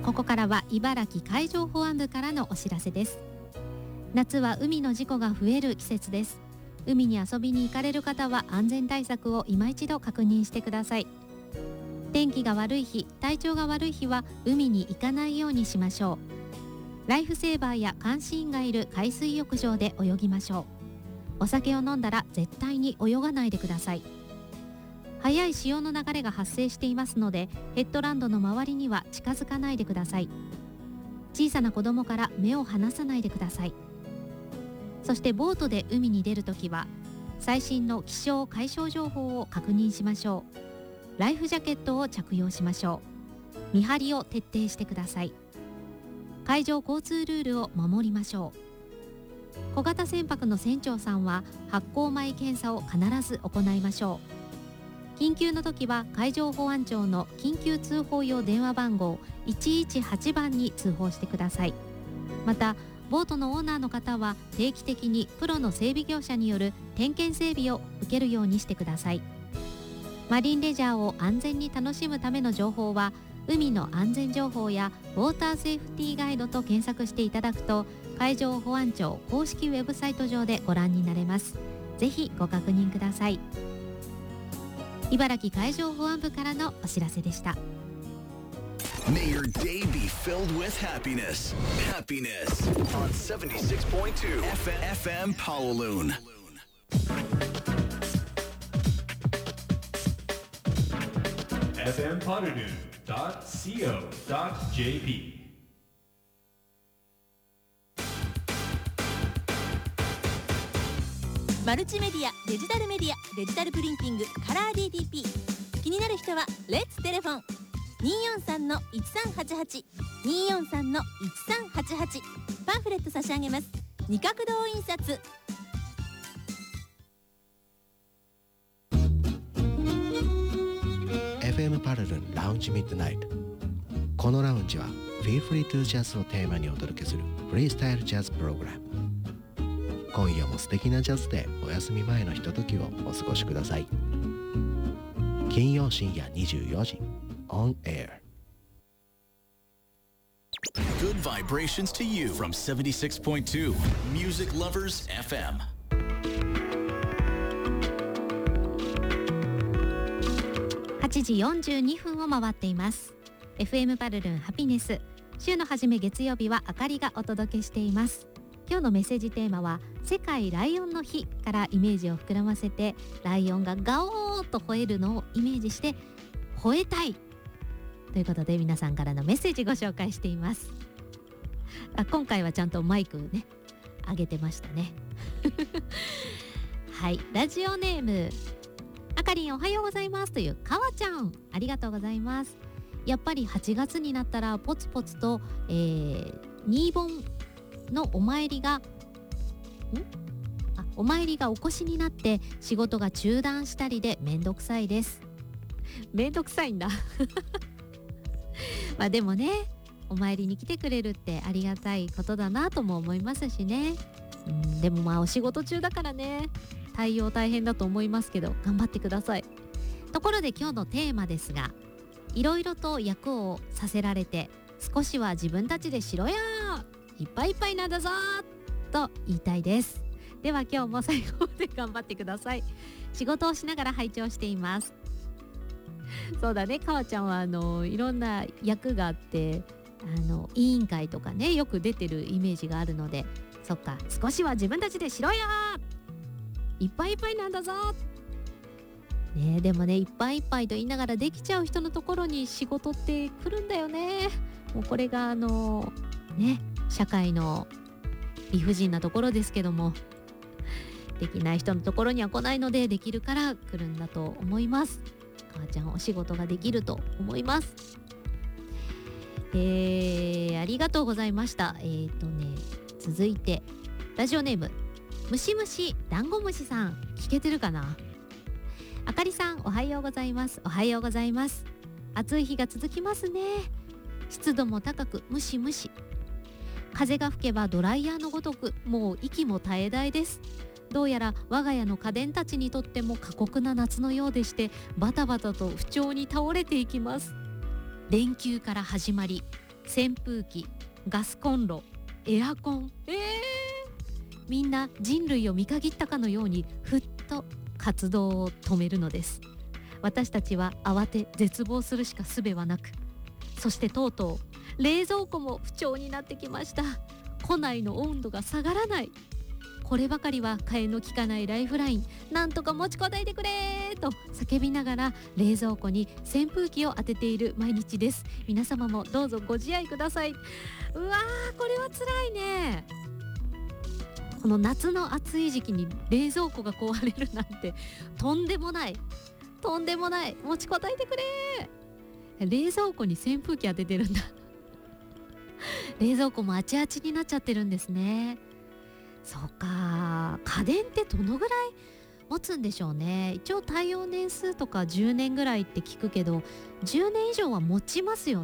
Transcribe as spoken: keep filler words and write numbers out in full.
ここからは茨城海上保安部からのお知らせです。夏は海の事故が増える季節です。海に遊びに行かれる方は安全対策を今一度確認してください。天気が悪い日、体調が悪い日は海に行かないようにしましょう。ライフセーバーや監視員がいる海水浴場で泳ぎましょう。お酒を飲んだら絶対に泳がないでください。速い潮の流れが発生していますので、ヘッドランドの周りには近づかないでください。小さな子供から目を離さないでください。そしてボートで海に出るときは最新の気象・海象情報を確認しましょう。ライフジャケットを着用しましょう。見張りを徹底してください。海上交通ルールを守りましょう。小型船舶の船長さんは発航前検査を必ず行いましょう。緊急の時は海上保安庁の緊急通報用電話番号いちいちはちばんに通報してください。またボートのオーナーの方は定期的にプロの整備業者による点検整備を受けるようにしてください。マリンレジャーを安全に楽しむための情報は海の安全情報やウォーターセーフティーガイドと検索していただくと海上保安庁公式ウェブサイト上でご覧になれます。ぜひご確認ください。茨城海上保安部からのお知らせでした。 May your day be filled with happiness. Happiness on seventy-six point two F M Kowloon. エフエム パルルン ドット シーオー ドット ジェーピーマルチメディア、デジタルメディア、デジタルプリンティング、カラー ディーティーピー。 気になる人はレッツテレフォン にーよんさんのいちさんはちはち にーよんさんのいちさんはちはち。パンフレット差し上げます。二角堂印刷。 エフエム パルルンラウンジミッドナイト。このラウンジは Feel Free to Jazz をテーマにお届けするフリースタイルジャズプログラム。今夜も素敵なジャズでお休み前のひとときをお過ごしください。金曜深夜にじゅうよじ On Air。 Good vibrations to you from seventy-six point two Music Lovers エフエム。 はちじよんじゅうにふんを回っています。 エフエム パルルンハピネス、週の初め月曜日はあかりがお届けしています。今日のメッセージテーマは世界ライオンの日からイメージを膨らませて、ライオンがガオーと吠えるのをイメージして吠えたいということで、皆さんからのメッセージご紹介しています。あ、今回はちゃんとマイクね上げてましたねはい、ラジオネームあかりんおはようございますというかわちゃん、ありがとうございます。やっぱりはちがつになったらポツポツと、えー、新盆のお参りがんあお参りがお越しになって仕事が中断したりでめんどくさいです。めんどくさいんだまあでもね、お参りに来てくれるってありがたいことだなとも思いますしね。うん、でもまあお仕事中だからね、対応大変だと思いますけど頑張ってください。ところで今日のテーマですが、いろいろと役をさせられて少しは自分たちでしろやいっぱいいっぱいなんだぞと言いたいです。では今日も最後まで頑張ってください。仕事をしながら拝聴しています。そうだね、かわちゃんはあのいろんな役があって、あの委員会とかねよく出てるイメージがあるので、そっか、少しは自分たちでしろやいっぱいいっぱいなんだぞね。でもね、いっぱいいっぱいと言いながらできちゃう人のところに仕事って来るんだよね。もうこれがあのね社会の理不尽なところですけども、できない人のところには来ないので、できるから来るんだと思います。母ちゃんお仕事ができると思います。えー、ありがとうございました。えーとね続いてラジオネームムシムシダンゴムシさん、聞けてるかな。あかりさんおはようございます。おはようございます。暑い日が続きますね。湿度も高くムシムシ、風が吹けばドライヤーのごとく、もう息も絶え絶えです。どうやら我が家の家電たちにとっても過酷な夏のようでして、バタバタと不調に倒れていきます。連休から始まり扇風機、ガスコンロ、エアコン、えー、みんな人類を見限ったかのようにふっと活動を止めるのです。私たちは慌て絶望するしか術はなく、そしてとうとう冷蔵庫も不調になってきました。庫内の温度が下がらない。こればかりは替えの利かないライフライン、なんとか持ちこたえてくれと叫びながら冷蔵庫に扇風機を当てている毎日です。皆様もどうぞご自愛ください。うわー、これは辛いね。この夏の暑い時期に冷蔵庫が壊れるなんてとんでもないとんでもない。持ちこたえてくれ。冷蔵庫に扇風機当ててるんだ冷蔵庫もあちあちになっちゃってるんですね。そうか、家電ってどのぐらい持つんでしょうね。一応耐用年数とかじゅうねんぐらいって聞くけど、じゅうねん以上は持ちますよ